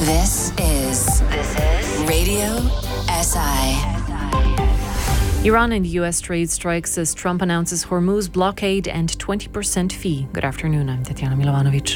This is Radio SI. Iran and U.S. trade strikes as Trump announces Hormuz blockade and 20% fee. Good afternoon, I'm Tatiana Milovanovic.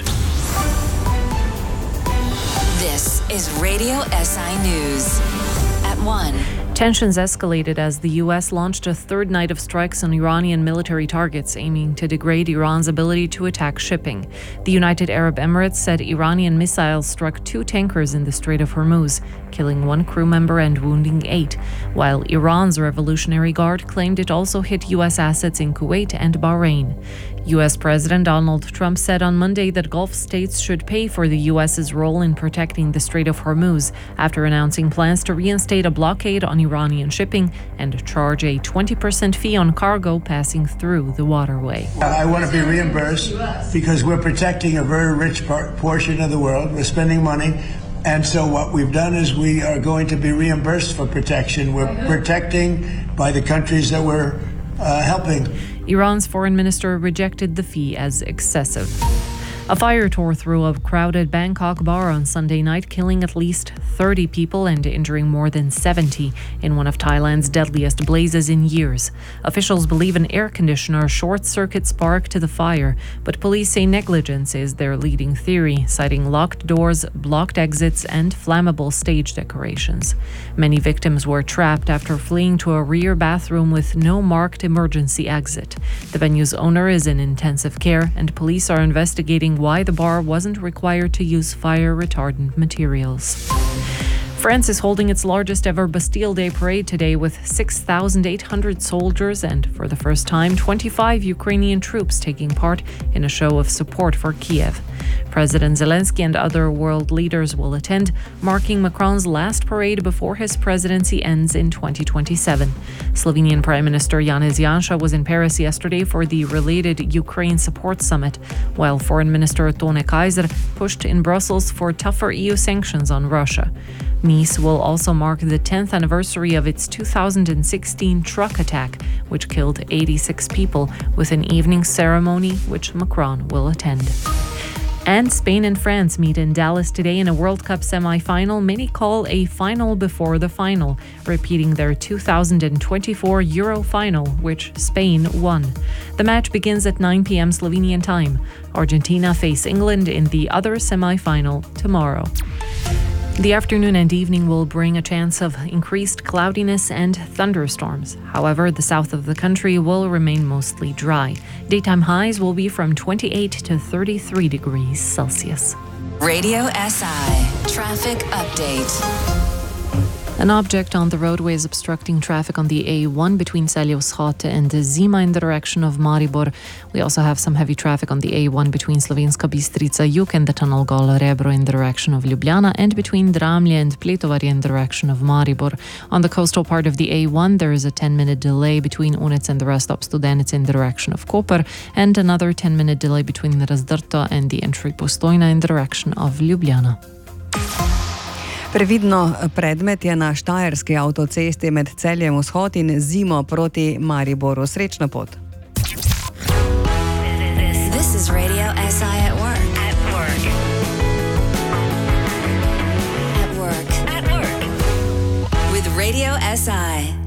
This is Radio SI News. At 1. Tensions escalated as the U.S. launched a third night of strikes on Iranian military targets, aiming to degrade Iran's ability to attack shipping. The United Arab Emirates said Iranian missiles struck 2 tankers in the Strait of Hormuz, killing 1 crew member and wounding 8, while Iran's Revolutionary Guard claimed it also hit U.S. assets in Kuwait and Bahrain. U.S. President Donald Trump said on Monday that Gulf states should pay for the U.S.'s role in protecting the Strait of Hormuz, after announcing plans to reinstate a blockade on Iranian shipping and charge a 20% fee on cargo passing through the waterway. I want to be reimbursed because we're protecting a very rich portion of the world. We're spending money. And so what we've done is we are going to be reimbursed for protection. We're protecting by the countries that we're helping. Iran's foreign minister rejected the fee as excessive. A fire tore through a crowded Bangkok bar on Sunday night, killing at least 30 people and injuring more than 70 in one of Thailand's deadliest blazes in years. Officials believe an air conditioner short-circuit sparked the fire, but police say negligence is their leading theory, citing locked doors, blocked exits, and flammable stage decorations. Many victims were trapped after fleeing to a rear bathroom with no marked emergency exit. The venue's owner is in intensive care, and police are investigating why the bar wasn't required to use fire-retardant materials. France is holding its largest ever Bastille Day parade today with 6,800 soldiers and, for the first time, 25 Ukrainian troops taking part in a show of support for Kiev. President Zelensky and other world leaders will attend, marking Macron's last parade before his presidency ends in 2027. Slovenian Prime Minister Janez Janša was in Paris yesterday for the related Ukraine Support Summit, while Foreign Minister Tone Kaiser pushed in Brussels for tougher EU sanctions on Russia. Nice will also mark the 10th anniversary of its 2016 truck attack, which killed 86 people, with an evening ceremony which Macron will attend. And Spain and France meet in Dallas today in a World Cup semi-final many call a final before the final, repeating their 2024 Euro final, which Spain won. The match begins at 9 p.m. Slovenian time. Argentina face England in the other semi-final tomorrow. The afternoon and evening will bring a chance of increased cloudiness and thunderstorms. However, the south of the country will remain mostly dry. Daytime highs will be from 28 to 33 degrees Celsius. Radio SI Traffic Update. An object on the roadway is obstructing traffic on the A1 between Celje and Zima in the direction of Maribor. We also have some heavy traffic on the A1 between Slovenska Bistrica Jug and the tunnel Golo Rebro in the direction of Ljubljana, and between Dramlje and Pletovarje in the direction of Maribor. On the coastal part of the A1, there is a 10-minute delay between Unec and the rest stop Studenec in the direction of Koper, and another 10-minute delay between Razdrto and the entry Postojna in the direction of Ljubljana. Previdno predmet je na štajerski avtocesti med Celjem vzhod in Zimo proti Mariboru. Srečna pot. This is Radio SI at work. At work. At work. At work. With Radio SI.